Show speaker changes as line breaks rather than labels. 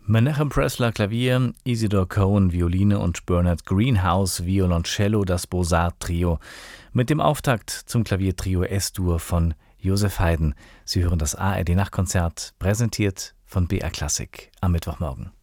Menachem Pressler Klavier, Isidor Cohen Violine und Bernard Greenhouse Violoncello, das Beaux-Arts-Trio mit dem Auftakt zum Klaviertrio S-Dur von Joseph Haydn. Sie hören das ARD-Nachtkonzert, präsentiert von BR Klassik am Mittwochmorgen.